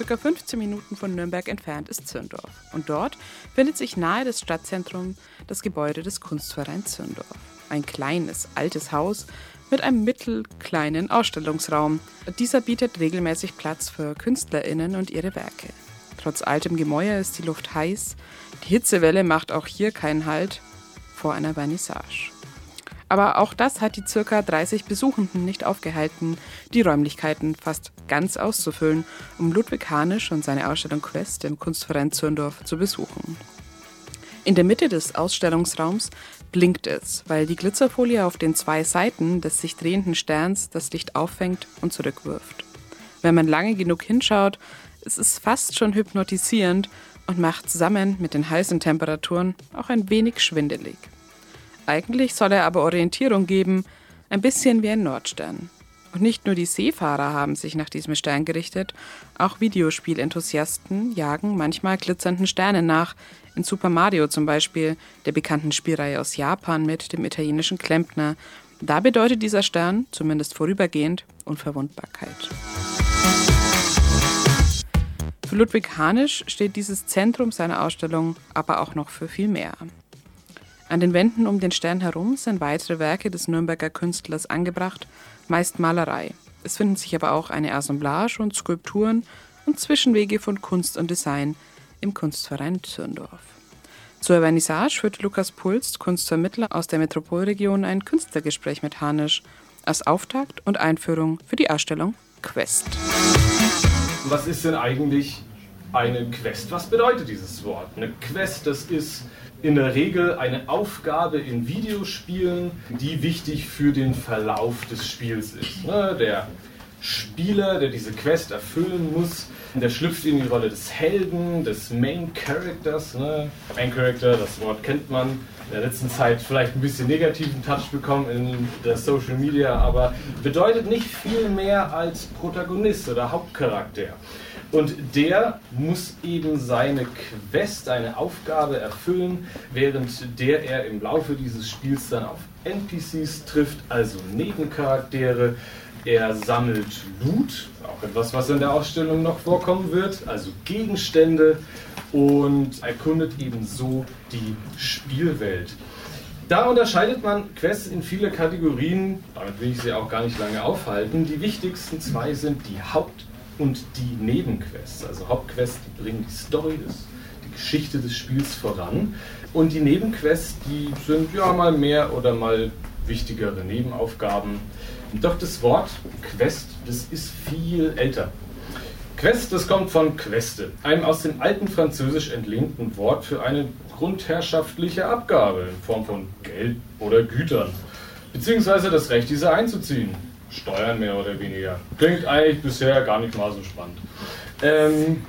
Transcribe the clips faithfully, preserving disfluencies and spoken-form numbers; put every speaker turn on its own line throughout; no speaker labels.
circa fünfzehn Minuten von Nürnberg entfernt ist Zirndorf. Und dort findet sich nahe des Stadtzentrums das Gebäude des Kunstvereins Zirndorf. Ein kleines, altes Haus mit einem mittelkleinen Ausstellungsraum. Dieser bietet regelmäßig Platz für KünstlerInnen und ihre Werke. Trotz altem Gemäuer ist die Luft heiß. Die Hitzewelle macht auch hier keinen Halt vor einer Vernissage. Aber auch das hat die ca. dreißig Besuchenden nicht aufgehalten, die Räumlichkeiten fast ganz auszufüllen, um Ludwig Hanisch und seine Ausstellung Quest im Kunstverein Zirndorf zu besuchen. In der Mitte des Ausstellungsraums blinkt es, weil die Glitzerfolie auf den zwei Seiten des sich drehenden Sterns das Licht auffängt und zurückwirft. Wenn man lange genug hinschaut, ist es fast schon hypnotisierend und macht zusammen mit den heißen Temperaturen auch ein wenig schwindelig. Eigentlich soll er aber Orientierung geben, ein bisschen wie ein Nordstern. Und nicht nur die Seefahrer haben sich nach diesem Stern gerichtet, auch Videospielenthusiasten jagen manchmal glitzernden Sternen nach, in Super Mario zum Beispiel, der bekannten Spielreihe aus Japan mit dem italienischen Klempner. Da bedeutet dieser Stern, zumindest vorübergehend, Unverwundbarkeit. Für Ludwig Hanisch steht dieses Zentrum seiner Ausstellung aber auch noch für viel mehr. An den Wänden um den Stern herum sind weitere Werke des Nürnberger Künstlers angebracht, meist Malerei. Es finden sich aber auch eine Assemblage und Skulpturen und Zwischenwege von Kunst und Design im Kunstverein Zirndorf. Zur Vernissage führte Lukas Pulst, Kunstvermittler aus der Metropolregion, ein Künstlergespräch mit Hanisch als Auftakt und Einführung für die Ausstellung Quest.
Was ist denn eigentlich eine Quest? Was bedeutet dieses Wort? Eine Quest, das ist in der Regel eine Aufgabe in Videospielen, die wichtig für den Verlauf des Spiels ist. Der Spieler, der diese Quest erfüllen muss, der schlüpft in die Rolle des Helden, des Main Characters. Main Character, das Wort kennt man, in der letzten Zeit vielleicht ein bisschen negativen Touch bekommen in der Social Media, aber bedeutet nicht viel mehr als Protagonist oder Hauptcharakter. Und der muss eben seine Quest, eine Aufgabe erfüllen, während der er im Laufe dieses Spiels dann auf N P Cs trifft, also Nebencharaktere. Er sammelt Loot, auch etwas, was in der Ausstellung noch vorkommen wird, also Gegenstände, und erkundet ebenso die Spielwelt. Da unterscheidet man Quests in viele Kategorien, damit will ich sie auch gar nicht lange aufhalten. Die wichtigsten zwei sind die Haupt- und die Nebenquests. Also Hauptquests, die bringen die Story, die Geschichte des Spiels voran. Und die Nebenquests, die sind ja mal mehr oder mal wichtigere Nebenaufgaben. Doch das Wort Quest, das ist viel älter. Quest, das kommt von Queste, einem aus dem alten Französisch entlehnten Wort für eine grundherrschaftliche Abgabe in Form von Geld oder Gütern, beziehungsweise das Recht, diese einzuziehen. Steuern mehr oder weniger. Klingt eigentlich bisher gar nicht mal so spannend. Ähm,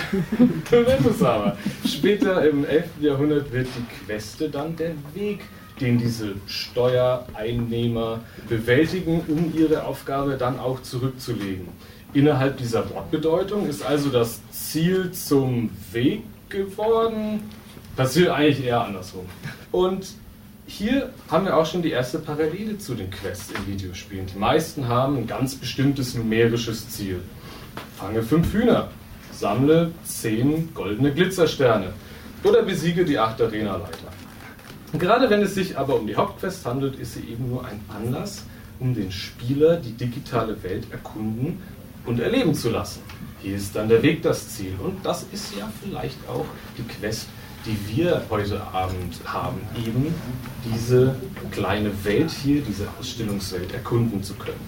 wird es aber. Später im elften Jahrhundert wird die Queste dann der Weg, den diese Steuereinnehmer bewältigen, um ihre Aufgabe dann auch zurückzulegen. Innerhalb dieser Wortbedeutung ist also das Ziel zum Weg geworden. Passiert eigentlich eher andersrum. Und hier haben wir auch schon die erste Parallele zu den Quests in Videospielen. Die meisten haben ein ganz bestimmtes numerisches Ziel. Fange fünf Hühner, sammle zehn goldene Glitzersterne oder besiege die acht Arenaleiter. Gerade wenn es sich aber um die Hauptquest handelt, ist sie eben nur ein Anlass, um den Spieler die digitale Welt erkunden und erleben zu lassen. Hier ist dann der Weg das Ziel, und das ist ja vielleicht auch die Quest, die wir heute Abend haben, eben diese kleine Welt hier, diese Ausstellungswelt erkunden zu können.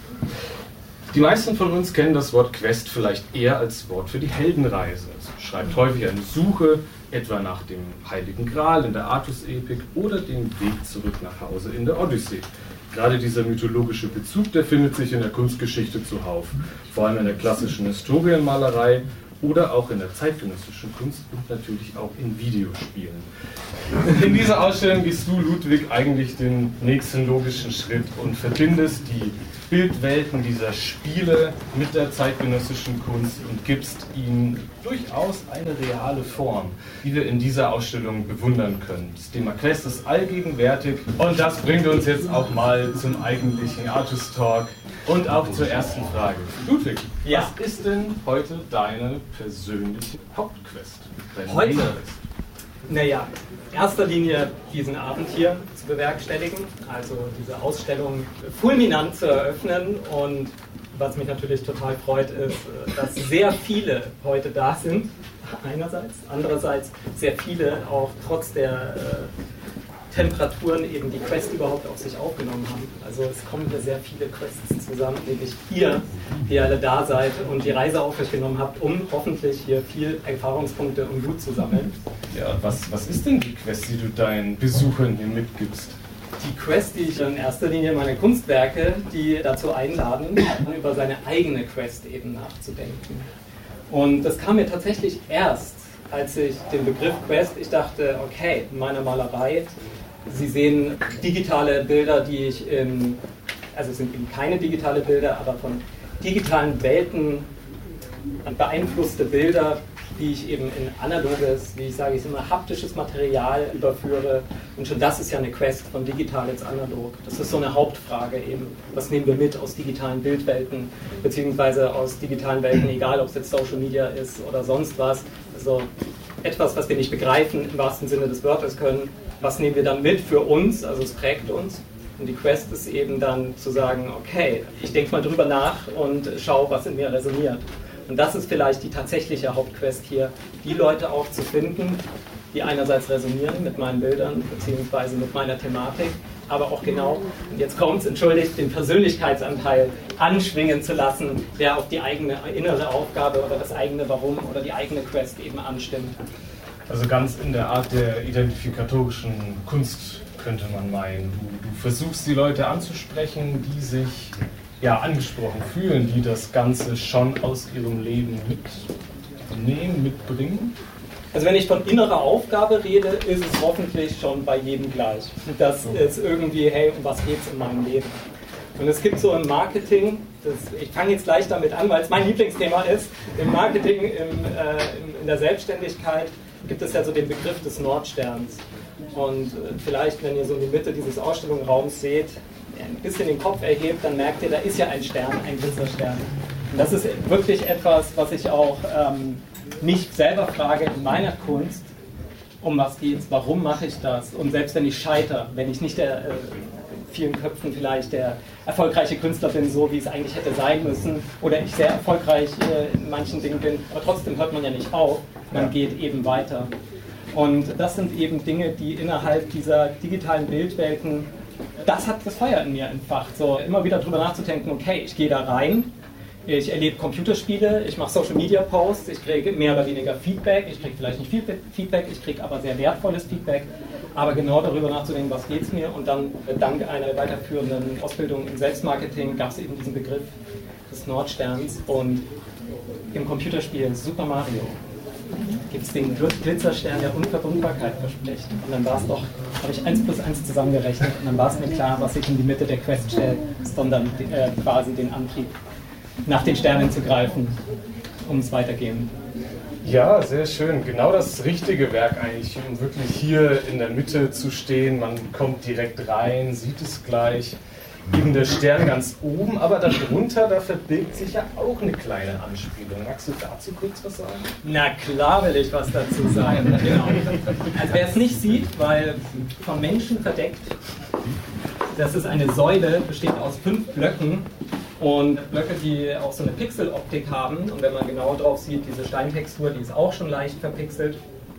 Die meisten von uns kennen das Wort Quest vielleicht eher als Wort für die Heldenreise. Es beschreibt häufig eine Suche, etwa nach dem Heiligen Gral in der Artus-Epik oder den Weg zurück nach Hause in der Odyssee. Gerade dieser mythologische Bezug, der findet sich in der Kunstgeschichte zuhauf, vor allem in der klassischen Historienmalerei oder auch in der zeitgenössischen Kunst und natürlich auch in Videospielen. In dieser Ausstellung gehst du, Ludwig, eigentlich den nächsten logischen Schritt und verbindest die Bildwelten dieser Spiele mit der zeitgenössischen Kunst und gibst ihnen durchaus eine reale Form, die wir in dieser Ausstellung bewundern können. Das Thema Quest ist allgegenwärtig, und das bringt uns jetzt auch mal zum eigentlichen Artus Talk. Und auch zur ersten Frage. Ludwig,
ja.
Was ist denn heute deine persönliche Hauptquest? Deine
Heute?
Quest?
Naja, in erster Linie diesen Abend hier zu bewerkstelligen, also diese Ausstellung fulminant zu eröffnen. Und was mich natürlich total freut, ist, dass sehr viele heute da sind, einerseits. Andererseits sehr viele auch trotz der äh, Temperaturen eben die Quest überhaupt auf sich aufgenommen haben. Also es kommen hier sehr viele Quests zusammen, nämlich ihr, die ihr alle da seid und die Reise auf euch genommen habt, um hoffentlich hier viel Erfahrungspunkte und Gut zu sammeln.
Ja, was, was ist denn die Quest, die du deinen Besuchern hier mitgibst?
Die Quest, die ich in erster Linie meine Kunstwerke, die dazu einladen, über seine eigene Quest eben nachzudenken. Und das kam mir tatsächlich erst, als ich den Begriff Quest, ich dachte, okay, in meiner Malerei, Sie sehen digitale Bilder, die ich in, also es sind eben keine digitale Bilder, aber von digitalen Welten beeinflusste Bilder, die ich eben in analoges, wie ich sage, ich immer haptisches Material überführe. Und schon das ist ja eine Quest von digital ins analog. Das ist so eine Hauptfrage eben. Was nehmen wir mit aus digitalen Bildwelten, beziehungsweise aus digitalen Welten, egal ob es jetzt Social Media ist oder sonst was. Also etwas, was wir nicht begreifen, im wahrsten Sinne des Wortes können. Was nehmen wir dann mit für uns? Also es prägt uns. Und die Quest ist eben dann zu sagen, okay, ich denke mal drüber nach und schaue, was in mir resoniert. Und das ist vielleicht die tatsächliche Hauptquest hier, die Leute auch zu finden, die einerseits resonieren mit meinen Bildern bzw. mit meiner Thematik, aber auch genau, und jetzt kommt es, entschuldigt, den Persönlichkeitsanteil anschwingen zu lassen, der auf die eigene innere Aufgabe oder das eigene Warum oder die eigene Quest eben anstimmt.
Also ganz in der Art der identifikatorischen Kunst könnte man meinen. Du, du versuchst die Leute anzusprechen, die sich ja, angesprochen fühlen, die das Ganze schon aus ihrem Leben mitnehmen, mitbringen?
Also wenn ich von innerer Aufgabe rede, ist es hoffentlich schon bei jedem gleich. Das ist irgendwie, hey, um was geht es in meinem Leben? Und es gibt so im Marketing, das, ich fange jetzt gleich damit an, weil es mein Lieblingsthema ist, im Marketing, im, äh, in der Selbstständigkeit gibt es ja so den Begriff des Nordsterns. Und äh, vielleicht, wenn ihr so in die Mitte dieses Ausstellungsraums seht, ein bisschen den Kopf erhebt, dann merkt ihr, da ist ja ein Stern, ein Glitzerstern. Und das ist wirklich etwas, was ich auch ähm, nicht selber frage in meiner Kunst, um was geht's, warum mache ich das? Und selbst wenn ich scheitere, wenn ich nicht der äh, vielen Köpfen vielleicht der erfolgreiche Künstler bin, so wie es eigentlich hätte sein müssen, oder ich sehr erfolgreich äh, in manchen Dingen bin, aber trotzdem hört man ja nicht auf, man ja. geht eben weiter. Und das sind eben Dinge, die innerhalb dieser digitalen Bildwelten, das hat das Feuer in mir entfacht, so immer wieder drüber nachzudenken, okay, ich gehe da rein, ich erlebe Computerspiele, ich mache Social Media Posts, ich kriege mehr oder weniger Feedback, ich kriege vielleicht nicht viel Feedback, ich kriege aber sehr wertvolles Feedback, aber genau darüber nachzudenken, was geht es mir, und dann dank einer weiterführenden Ausbildung im Selbstmarketing gab es eben diesen Begriff des Nordsterns, und im Computerspiel Super Mario gibt es den Glitzerstern, der Unverwundbarkeit verspricht. Und dann war es doch, habe ich eins plus eins zusammengerechnet, und dann war es mir klar, was sich in die Mitte der Quest stellt, sondern äh, quasi den Antrieb, nach den Sternen zu greifen, um es weitergehen.
Ja, sehr schön. Genau das richtige Werk eigentlich, um wirklich hier in der Mitte zu stehen. Man kommt direkt rein, sieht es gleich. Eben der Stern ganz oben, aber darunter, da verbirgt sich ja auch eine kleine Anspielung. Magst du dazu kurz was sagen?
Na klar will ich was dazu sagen. Genau. Also wer es nicht sieht, weil von Menschen verdeckt, das ist eine Säule, besteht aus fünf Blöcken, und Blöcke, die auch so eine Pixeloptik haben, und wenn man genau drauf sieht, diese Steintextur, die ist auch schon leicht verpixelt.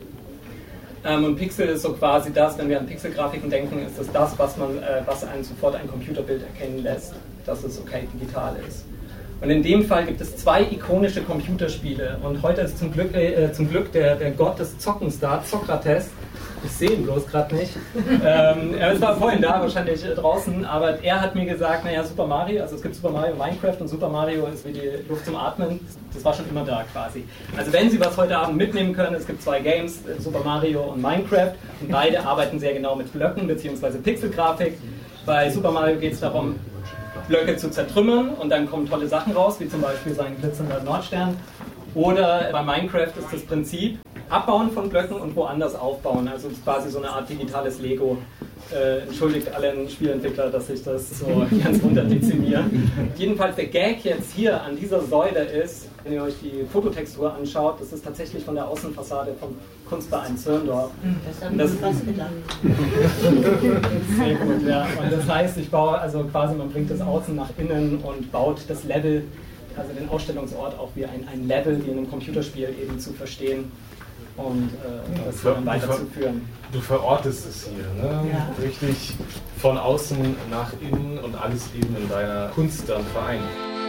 Ähm, und Pixel ist so quasi das, wenn wir an Pixelgrafiken denken, ist das das, was, man, äh, was einen sofort ein Computerbild erkennen lässt, dass es okay digital ist. Und in dem Fall gibt es zwei ikonische Computerspiele, und heute ist zum Glück, äh, zum Glück der, der Gott des Zockens da, Sokrates. Ich sehe ihn bloß gerade nicht. ähm, er war vorhin da, wahrscheinlich draußen, aber er hat mir gesagt, naja, Super Mario, also es gibt Super Mario Minecraft, und Super Mario ist wie die Luft zum Atmen, das war schon immer da quasi. Also wenn Sie was heute Abend mitnehmen können, es gibt zwei Games, Super Mario und Minecraft, und beide arbeiten sehr genau mit Blöcken bzw. Pixelgrafik. Bei Super Mario geht es darum, Blöcke zu zertrümmern, und dann kommen tolle Sachen raus, wie zum Beispiel sein glitzernder Nordstern. Oder bei Minecraft ist das Prinzip, Abbauen von Blöcken und woanders aufbauen. Also es ist quasi so eine Art digitales Lego, Äh, entschuldigt allen Spielentwickler, dass ich das so ganz runter dezimiere. Jedenfalls der Gag jetzt hier an dieser Säule ist, wenn ihr euch die Fototextur anschaut, das ist tatsächlich von der Außenfassade vom Kunstverein Zirndorf.
Das haben wir fast gedacht.
Sehr gut, ja. Und das heißt, ich baue also quasi, man bringt das Außen nach innen und baut das Level, also den Ausstellungsort auch wie ein, ein Level, wie in einem Computerspiel eben zu verstehen. Und äh, das dann weiterzuführen.
Du verortest es hier, ne?
Ja.
Richtig von außen nach innen und alles eben in deiner Kunst dann vereint.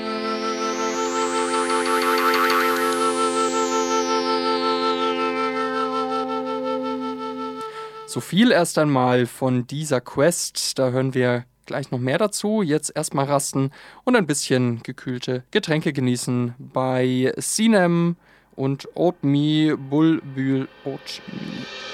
So viel erst einmal von dieser Quest. Da hören wir gleich noch mehr dazu. Jetzt erstmal rasten und ein bisschen gekühlte Getränke genießen bei Sinem und Oatme Bulbül Oatme.